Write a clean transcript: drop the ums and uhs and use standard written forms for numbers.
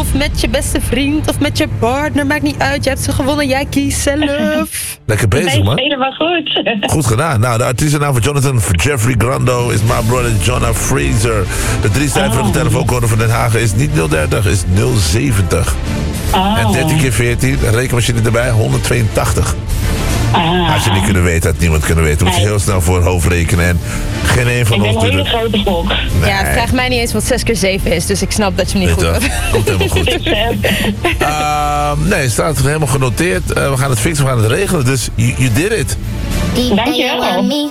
of met je beste vriend of met je partner. Maakt niet uit, je hebt ze gewonnen, jij kiest zelf. Lekker bezig, man. Helemaal goed. Goed gedaan. Nou, de artiestennaam van Jonathan Jeffrey Grando is my brother Jonah Fraser. De 3-cijferige telefoonnummer van Den Haag is niet 030, is 070. En 13 keer 14, rekenmachine erbij, 182. Als je niet kunnen weten, had niemand kunnen weten. Moet je heel snel voor hoofd rekenen en geen een van ons Ik ben een hele natuurlijk. grote gok. Nee. Ja, vraag mij niet eens wat 6 keer 7 is, dus ik snap dat je hem niet Weet goed je, hebt. komt helemaal goed. Nee, staat helemaal genoteerd. We gaan het fixen, we gaan het regelen. Dus you did it. Dankjewel.